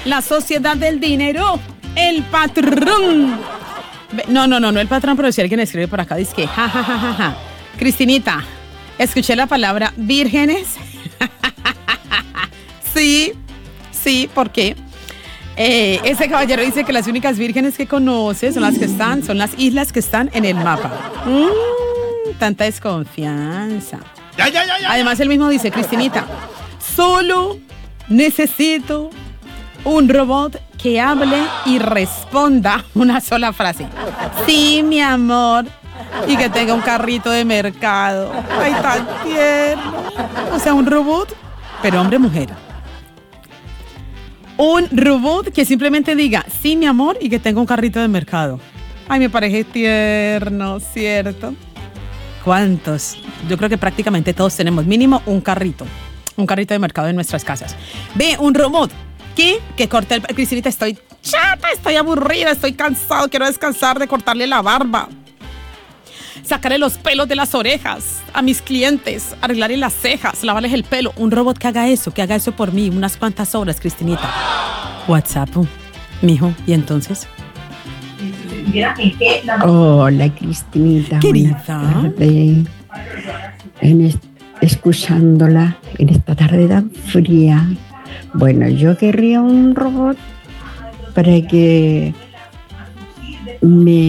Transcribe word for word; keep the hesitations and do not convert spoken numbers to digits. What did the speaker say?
la sociedad del dinero, el patrón. No, no, no, no el patrón, pero si alguien escribe por acá, dice que ja, ja, ja, ja, ja. Cristinita, escuché la palabra vírgenes. Sí, sí, ¿por qué? Eh, ese caballero dice que las únicas vírgenes que conoce son las que están, son las islas que están en el mapa. Mm, tanta desconfianza. Ya, ya, ya, ya. Además, él mismo dice, Cristinita, solo necesito un robot que hable y responda una sola frase. Sí, mi amor. Y que tenga un carrito de mercado. Ay, tan tierno. O sea, un robot, pero hombre-mujer. Un robot que simplemente diga, sí, mi amor, y que tenga un carrito de mercado. Ay, me parece tierno, ¿cierto? ¿Cuántos? Yo creo que prácticamente todos tenemos mínimo un carrito. Un carrito de mercado en nuestras casas. Ve, un robot que, que corte el... Cristinita, estoy chata, estoy aburrida, estoy cansado, quiero descansar de cortarle la barba. Sacarle los pelos de las orejas a mis clientes, arreglarle las cejas, lavarles el pelo. Un robot que haga eso, que haga eso por mí, unas cuantas horas, Cristinita. WhatsApp, mijo, ¿y entonces? Hola, Cristinita. Querida. En es, escuchándola en esta tarde tan fría. Bueno, yo querría un robot para que me